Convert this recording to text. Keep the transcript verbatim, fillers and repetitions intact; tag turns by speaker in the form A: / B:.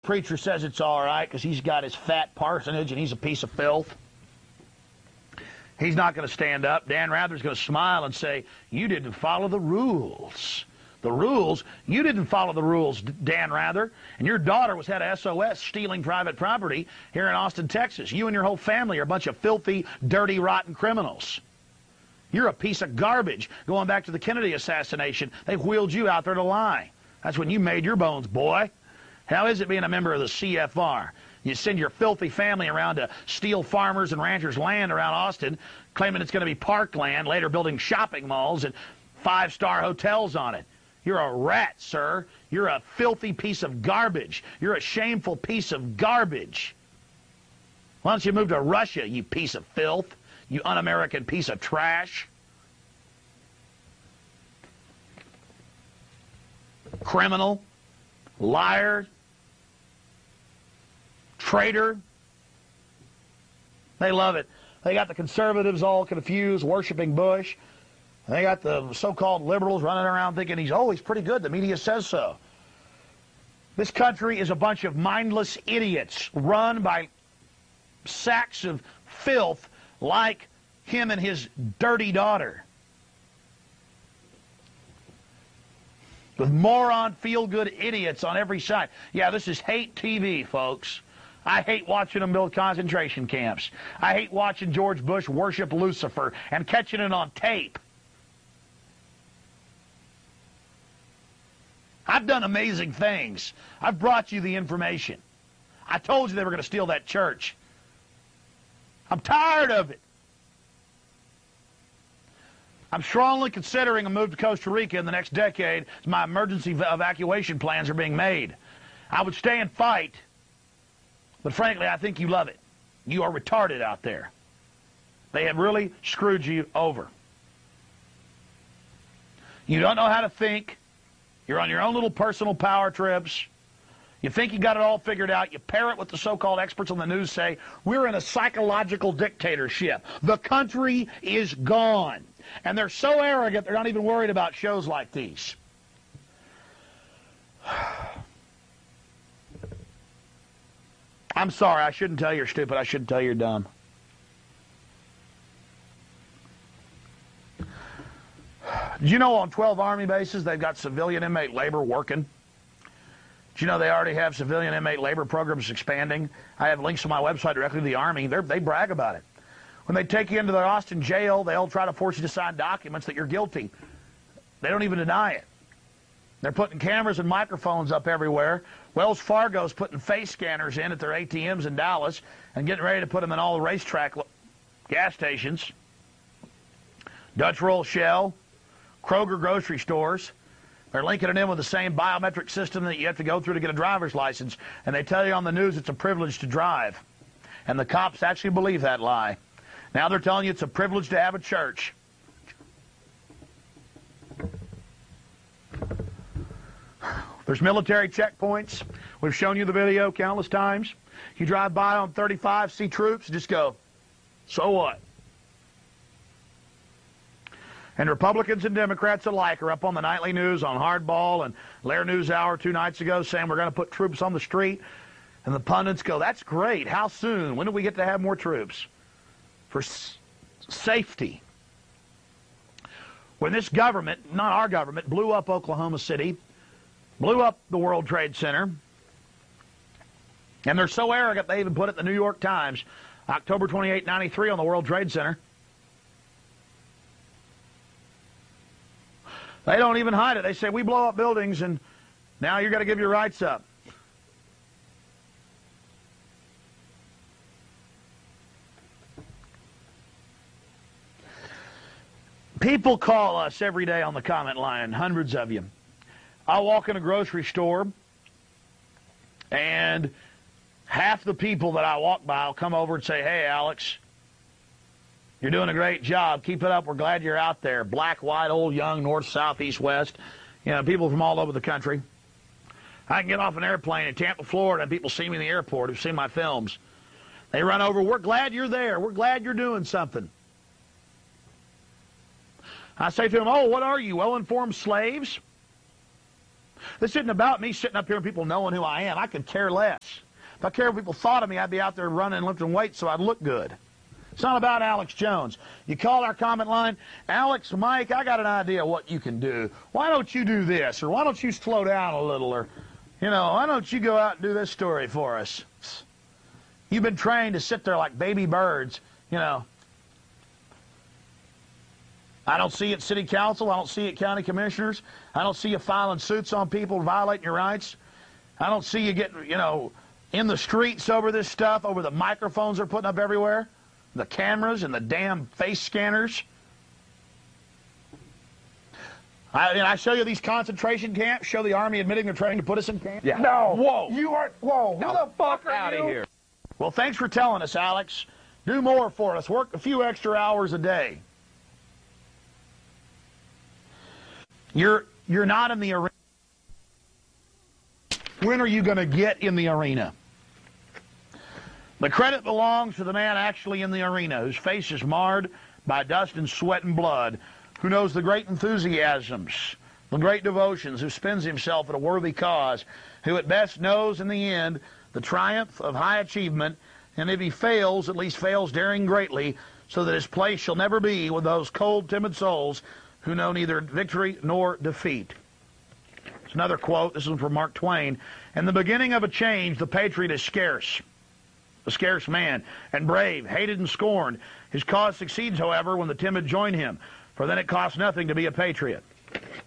A: Preacher says it's all right because he's got his fat parsonage and he's a piece of filth. He's not going to stand up. Dan Rather's going to smile and say, you didn't follow the rules. The rules? You didn't follow the rules, Dan Rather. And your daughter was head of S O S stealing private property here in Austin, Texas. You and your whole family are a bunch of filthy, dirty, rotten criminals. You're a piece of garbage. Going back to the Kennedy assassination, they wheeled you out there to lie. That's when you made your bones, boy. How is it being a member of the C F R? You send your filthy family around to steal farmers and ranchers' land around Austin, claiming it's going to be parkland, later building shopping malls and five-star hotels on it. You're a rat, sir. You're a filthy piece of garbage. You're a shameful piece of garbage. Why don't you move to Russia, you piece of filth? You un-American piece of trash. Criminal. Liar. Traitor. They love it. They got the conservatives all confused, worshiping Bush. They got the so-called liberals running around thinking he's, oh, he's pretty good. The media says so. This country is a bunch of mindless idiots run by sacks of filth like him and his dirty daughter. With moron, feel-good idiots on every side. Yeah, this is hate T V, folks. I hate watching them build concentration camps. I hate watching George Bush worship Lucifer and catching it on tape. I've done amazing things. I've brought you the information. I told you they were going to steal that church. I'm tired of it. I'm strongly considering a move to Costa Rica in the next decade as my emergency evacuation plans are being made. I would stay and fight, but frankly, I think you love it. You are retarded out there. They have really screwed you over. You don't know how to think. You're on your own little personal power trips. You think you got it all figured out. You parrot what the so-called experts on the news say. We're in a psychological dictatorship. The country is gone. And they're so arrogant, they're not even worried about shows like these. I'm sorry, I shouldn't tell you you're stupid. I shouldn't tell you you're dumb. Did you know on twelve Army bases they've got civilian inmate labor working? Did you know they already have civilian inmate labor programs expanding? I have links to my website directly to the Army. They're, they brag about it. When they take you into their Austin jail, they'll try to force you to sign documents that you're guilty. They don't even deny it. They're putting cameras and microphones up everywhere. Wells Fargo's putting face scanners in at their A T Ms in Dallas and getting ready to put them in all the racetrack gas stations. Dutch Roll Shell, Kroger grocery stores. They're linking it in with the same biometric system that you have to go through to get a driver's license. And they tell you on the news it's a privilege to drive. And the cops actually believe that lie. Now they're telling you it's a privilege to have a church. There's military checkpoints. We've shown you the video countless times. You drive by on thirty-five, see troops, just go, so what? And Republicans and Democrats alike are up on the nightly news on Hardball and Lair News Hour two nights ago saying we're going to put troops on the street. And the pundits go, that's great. How soon? When do we get to have more troops? For s safety. When this government, not our government, blew up Oklahoma City, blew up the World Trade Center, and they're so arrogant they even put it in the New York Times, October twenty-eighth, ninety-three on the World Trade Center. They don't even hide it. They say, we blow up buildings, and now you're going to give your rights up. People call us every day on the comment line, hundreds of you. I'll walk in a grocery store, and half the people that I walk by will come over and say, hey, Alex, you're doing a great job. Keep it up. We're glad you're out there. Black, white, old, young, north, south, east, west. You know, people from all over the country. I can get off an airplane in Tampa, Florida, and people see me in the airport who've seen my films. They run over, we're glad you're there. We're glad you're doing something. I say to them, oh, what are you, well-informed slaves? This isn't about me sitting up here and people knowing who I am. I could care less. If I cared what people thought of me, I'd be out there running and lifting weights so I'd look good. It's not about Alex Jones. You call our comment line, Alex, Mike, I got an idea what you can do. Why don't you do this? Or why don't you slow down a little? Or, you know, why don't you go out and do this story for us? You've been trained to sit there like baby birds, you know. I don't see it city council. I don't see it county commissioners. I don't see you filing suits on people violating your rights. I don't see you getting, you know, in the streets over this stuff, over the microphones they're putting up everywhere, the cameras and the damn face scanners. I, and I show you these concentration camps, show the Army admitting they're trying to put us in camps.
B: Yeah.
C: No.
B: Whoa.
C: You are, whoa. Who
B: No,
C: the fuck are
B: out
C: you?
B: of here.
A: Well, thanks for telling us, Alex. Do more for us. Work a few extra hours a day. You're you're not in the arena. When are you going to get in the arena? The credit belongs to the man actually in the arena, whose face is marred by dust and sweat and blood, who knows the great enthusiasms, the great devotions, who spends himself at a worthy cause, who at best knows in the end the triumph of high achievement, and if he fails, at least fails daring greatly, so that his place shall never be with those cold, timid souls who know neither victory nor defeat. It's another quote. This is from Mark Twain. In the beginning of a change, the patriot is scarce, a scarce man, and brave, hated and scorned. His cause succeeds, however, when the timid join him, for then it costs nothing to be a patriot.